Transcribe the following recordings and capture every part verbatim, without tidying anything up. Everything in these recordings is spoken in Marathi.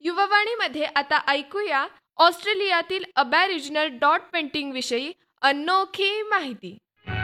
युववाणीमध्ये आता ऐकूया ऑस्ट्रेलियातील अबॅरिजिनल डॉट पेंटिंग विषयी अनोखी माहिती.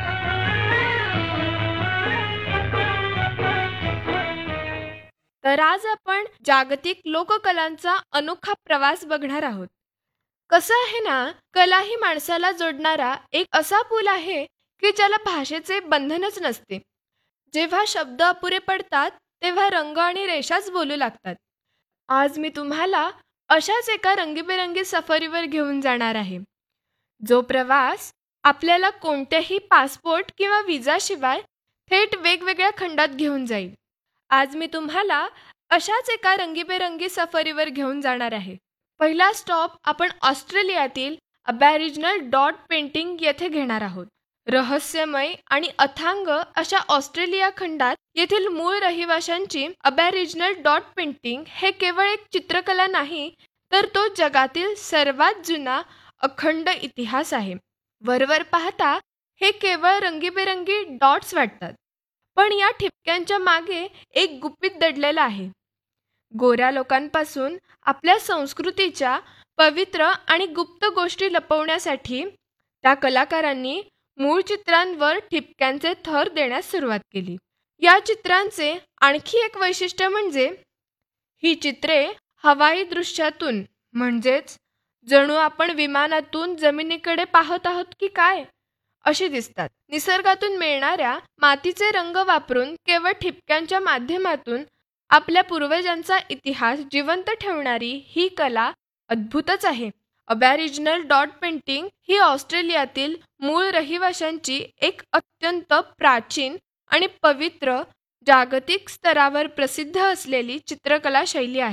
तर आज आपण जागतिक लोककलांचा अनोखा प्रवास बघणार आहोत. कसं आहे ना, कला ही माणसाला जोडणारा एक असा पूल आहे की ज्याला भाषेचे बंधनच नसते. जेव्हा शब्द अपुरे पडतात तेव्हा रंग आणि रेषाच बोलू लागतात. आज मी तुम्हाला अशाच एका रंगीबेरंगी सफरीवर घेऊन जाणार आहे, जो प्रवास आपल्याला कोणत्याही पासपोर्ट किंवा विजाशिवाय थेट वेगवेगळ्या खंडात घेऊन जाईल. आज मी तुम्हाला अशाच एका रंगीबेरंगी सफरीवर घेऊन जाणार आहे. पहिला स्टॉप आपण ऑस्ट्रेलियातील अबॅरिजिनल डॉट पेंटिंग येथे घेणार आहोत. रहस्यमय आणि अथांग अशा ऑस्ट्रेलिया खंडात येथील मूळ रहिवाशांची अबॅरिजिनल डॉट पेंटिंग हे केवळ एक चित्रकला नाही, तर तो जगातील सर्वात जुना अखंड इतिहास आहे. वरवर पाहता हे केवळ रंगीबेरंगी डॉट्स वाटतात, पण या ठिपक्यांच्या मागे एक गुपित दडलेला आहे. गोऱ्या लोकांपासून आपल्या संस्कृतीच्या पवित्र आणि गुप्त गोष्टी लपवण्यासाठी त्या कलाकारांनी मूळ चित्रांवर ठिपक्यांचे थर देण्यास सुरुवात केली. या चित्रांचे आणखी एक वैशिष्ट्य म्हणजे ही चित्रे हवाई दृश्यातून, म्हणजेच जणू आपण विमानातून जमिनीकडे पाहत आहोत की काय अशी दिसतात. निसर्गातून मिळणाऱ्या मातीचे रंग वापरून केवळ ठिपक्यांच्या माध्यमातून आपल्या पूर्वजांचा इतिहास जिवंत ठेवणारी ही कला अद्भुतच आहे. अबॅरिजिनल डॉट पेंटिंग ही ऑस्ट्रेलियातील मूळ रहिवाशांची एक अत्यंत प्राचीन आणि पवित्र, जागतिक स्तरावर प्रसिद्ध असलेली चित्रकला शैली आहे.